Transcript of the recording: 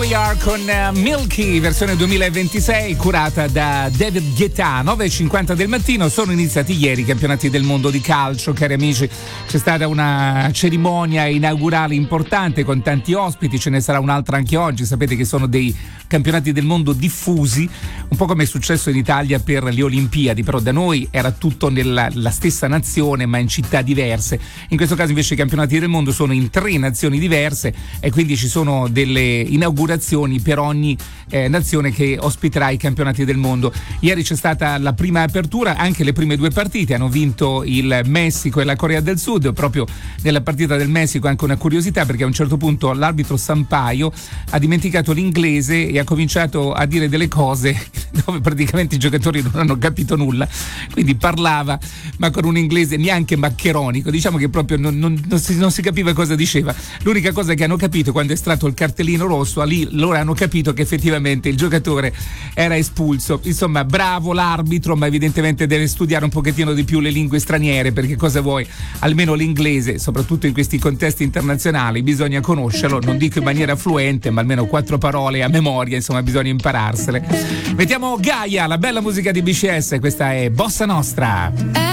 We Are con Milky, versione 2026, curata da David Guetta. 9:50 del mattino. Sono iniziati ieri i campionati del mondo di calcio, cari amici. C'è stata una cerimonia inaugurale importante con tanti ospiti, ce ne sarà un'altra anche oggi. Sapete che sono dei campionati del mondo diffusi, un po' come è successo in Italia per le Olimpiadi, però da noi era tutto nella stessa nazione ma in città diverse. In questo caso invece i campionati del mondo sono in 3 nazioni diverse e quindi ci sono delle inaugurazioni per ogni nazione che ospiterà i campionati del mondo. Ieri c'è stata la prima apertura, anche le prime 2 partite hanno vinto il Messico e la Corea del Sud. Proprio nella partita del Messico anche una curiosità, perché a un certo punto l'arbitro Sampaio ha dimenticato l'inglese e ha cominciato a dire delle cose dove praticamente i giocatori non hanno capito nulla, quindi parlava ma con un inglese neanche maccheronico, diciamo che proprio non si capiva cosa diceva. L'unica cosa che hanno capito quando è estratto il cartellino rosso, lì loro hanno capito che effettivamente il giocatore era espulso. Insomma, bravo l'arbitro, ma evidentemente deve studiare un pochettino di più le lingue straniere, perché cosa vuoi, almeno l'inglese, soprattutto in questi contesti internazionali, bisogna conoscerlo, non dico in maniera fluente, ma almeno 4 parole a memoria, insomma bisogna impararsele. Mettiamo Gaia, la bella musica di BCS, questa è Bossa Nostra.